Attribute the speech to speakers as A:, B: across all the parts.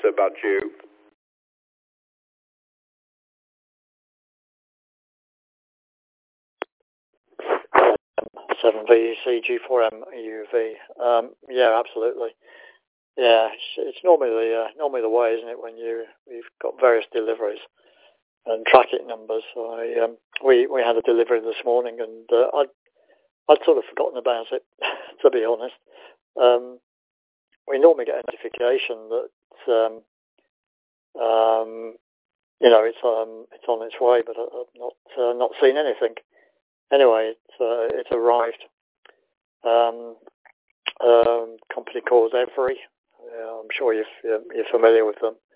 A: about you.
B: 7VC G4M UV. Yeah, absolutely. Yeah, it's normally the way, isn't it, when you've got various deliveries and tracking numbers. We had a delivery this morning, and I'd sort of forgotten about it, to be honest. We normally get a notification that it's on its way, but I've not seen anything. Anyway, it's arrived. Company called Every. I'm sure you're familiar with them.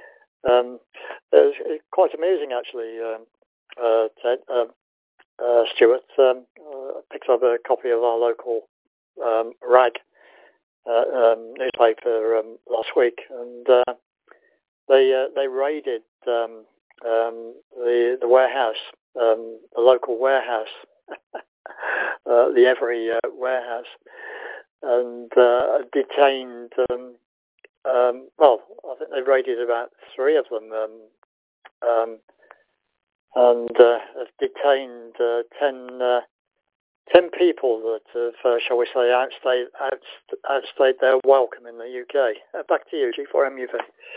B: It's quite amusing, actually, Ted, Stuart. Picked up a copy of our local rag newspaper last week, and they raided the warehouse, the local warehouse, the Every warehouse, and detained. I think they raided about 3 of them, and have detained 10 people that have, shall we say, outstayed their welcome in the UK. Back to you, G4MUV.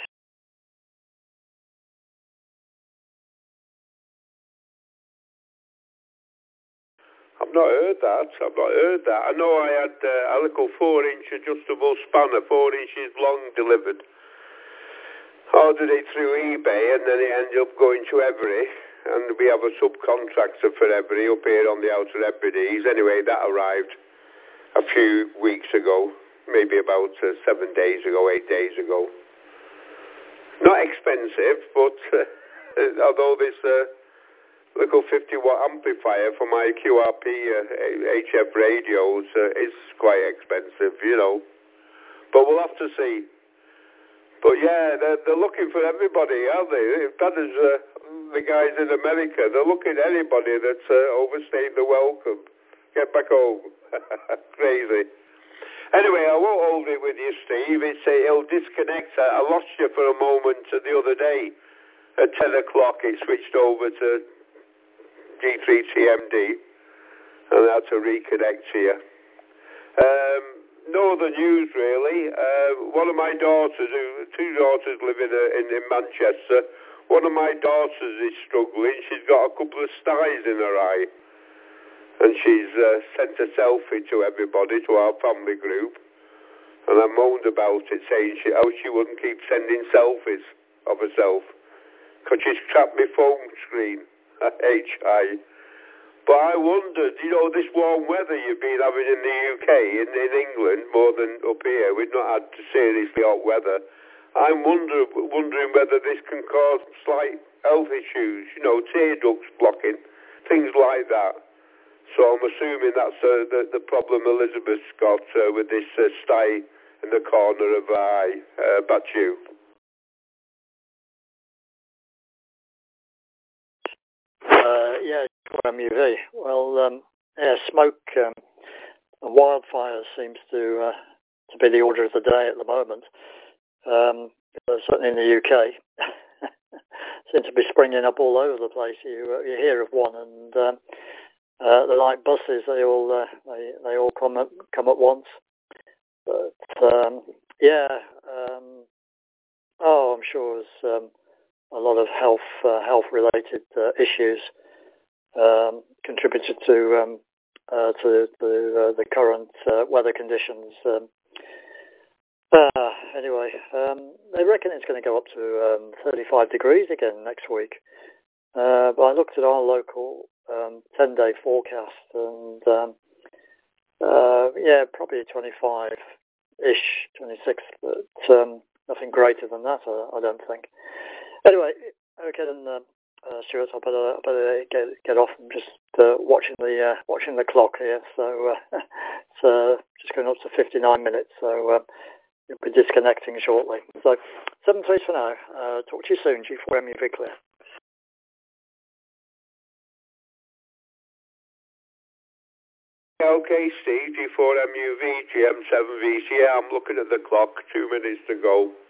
A: I've not heard that. I know I had a little 4-inch adjustable spanner, 4 inches long, delivered. Ordered it through eBay, and then it ended up going to Every. And we have a subcontractor for Every up here on the Outer Hebrides. Anyway, that arrived a few weeks ago, maybe about 7 days ago, 8 days ago. Not expensive, but although this little 50-watt amplifier for my QRP HF radios is quite expensive, you know. But we'll have to see. But yeah, they're looking for everybody, aren't they? That is the guys in America. They're looking at anybody that's overstayed the welcome. Get back home. Crazy. Anyway, I won't hold it with you, Steve. It'll disconnect. I lost you for a moment the other day. At 10 o'clock, it switched over to G3TMD, and I had to reconnect to you. No other news, really. One of my daughters, 2 daughters live in Manchester. One of my daughters is struggling. She's got a couple of styes in her eye, and she's sent a selfie to everybody, to our family group, and I moaned about it, saying how she wouldn't keep sending selfies of herself, because she's trapped my phone screen, HI. But I wondered, this warm weather you've been having in the UK, in England, more than up here, we've not had seriously hot weather. I'm wondering whether this can cause slight health issues, tear ducts blocking, things like that. So I'm assuming that's the problem Elizabeth's got with this sty in the corner of her eye. Back to you.
B: Yeah, MUV. Well, smoke and wildfires seems to be the order of the day at the moment. Certainly in the UK, seem to be springing up all over the place. You hear of one, and they're like buses. They all come at once. But I'm sure there's a lot of health related issues contributed to the current weather conditions. Anyway, they reckon it's going to go up to 35 degrees again next week. But I looked at our local 10-day forecast, and probably 25-ish, 26, but nothing greater than that, I don't think. Anyway, okay then, Stuart, I better get off. I'm just watching the clock here, so it's just going up to 59 minutes, so you'll be disconnecting shortly. So 7-3 for now. Talk to you soon. G4MUV clear.
A: Okay, Steve, G4MUV, GM7VC. Yeah, I'm looking at the clock. 2 minutes to go.